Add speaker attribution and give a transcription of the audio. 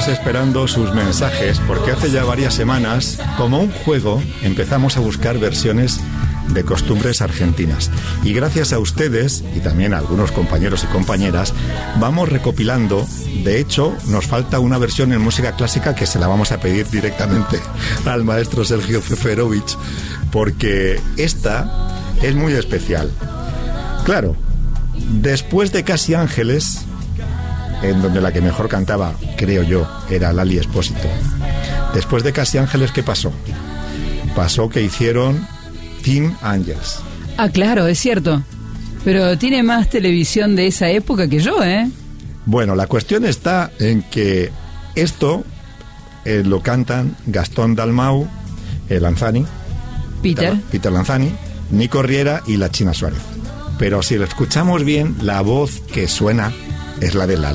Speaker 1: Estamos esperando sus mensajes porque hace ya varias semanas, como un juego, empezamos a buscar versiones de costumbres argentinas. Y gracias a ustedes, y también a algunos compañeros y compañeras, vamos recopilando. De hecho, nos falta una versión en música clásica que se la vamos a pedir directamente al maestro Sergio Feferovich, porque esta es muy especial. Claro, después de Casi Ángeles, en donde la que mejor cantaba, creo yo, era Lali Espósito. Después de Casi Ángeles, ¿qué pasó? Pasó que hicieron Teen Angels.
Speaker 2: Ah, claro, es cierto. Pero tiene más televisión de esa época que yo, ¿eh?
Speaker 1: Bueno, la cuestión está en que esto lo cantan Gastón Dalmau, Lanzani, Peter Lanzani, Nico Riera y la China Suárez. Pero si lo escuchamos bien, la voz que suena es la de Lali.